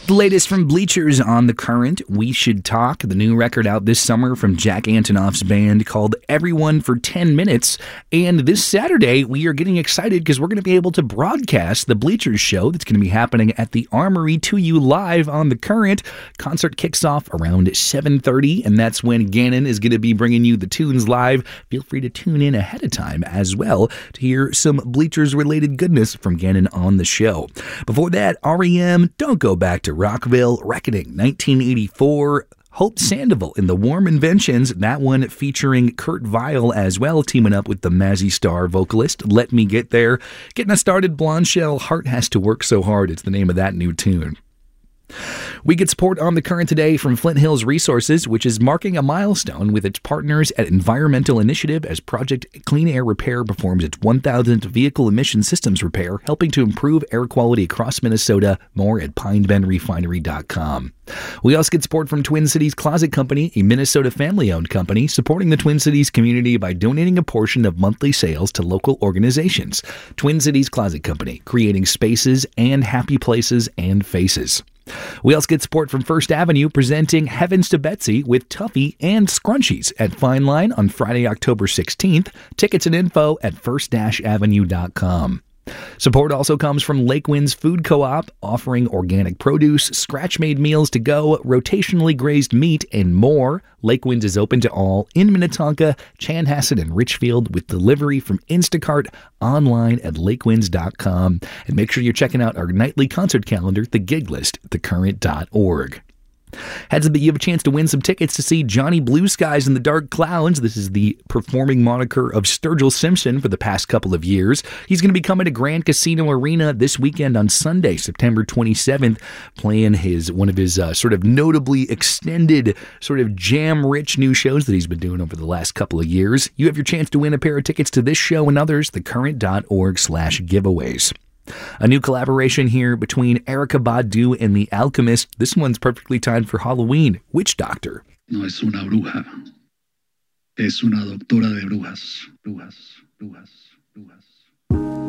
The latest from Bleachers on the Current, We Should Talk, the new record out this summer from Jack Antonoff's band called Everyone for 10 Minutes. And this Saturday, we are getting excited because we're going to be able to broadcast the Bleachers show that's going to be happening at the Armory to you live on the Current. Concert kicks off around 7:30, and that's when Gannon is going to be bringing you the tunes live. Feel free to tune in ahead of time as well to hear some Bleachers-related goodness from Gannon on the show. Before that, REM, Don't Go Back to Rockville, Reckoning, 1984, Hope Sandoval in The Warm Inventions, that one featuring Kurt Vile as well, teaming up with the Mazzy Star vocalist, Let Me Get There. Getting us started, Blonde Shell, Heart Has to Work So Hard, it's the name of that new tune. We get support on the Current today from Flint Hills Resources, which is marking a milestone with its partners at Environmental Initiative as Project Clean Air Repair performs its 1,000th vehicle emission systems repair, helping to improve air quality across Minnesota. More at pinebendrefinery.com. We also get support from Twin Cities Closet Company, a Minnesota family-owned company supporting the Twin Cities community by donating a portion of monthly sales to local organizations. Twin Cities Closet Company, creating spaces and happy places and faces. We also get support from First Avenue, presenting Heavens to Betsy with Tuffy and Scrunchies at Fine Line on Friday, October 16th. Tickets and info at first-avenue.com. Support also comes from Lake Winds Food Co-op, offering organic produce, scratch-made meals to go, rotationally grazed meat, and more. Lake Winds is open to all in Minnetonka, Chanhassen, and Richfield with delivery from Instacart online at lakewinds.com. And make sure you're checking out our nightly concert calendar, the gig list, at thecurrent.org. Heads up that you have a chance to win some tickets to see Johnny Blue Skies and the Dark Clouds. This is the performing moniker of Sturgill Simpson for the past couple of years. He's going to be coming to Grand Casino Arena this weekend on Sunday, September 27th, playing one of his sort of notably extended, sort of jam-rich new shows that he's been doing over the last couple of years. You have your chance to win a pair of tickets to this show and others, thecurrent.org/giveaways. A new collaboration here between Erykah Badu and The Alchemist. This one's perfectly timed for Halloween. Witch Doctor. No es una bruja. Es una doctora de brujas. Brujas, brujas, brujas.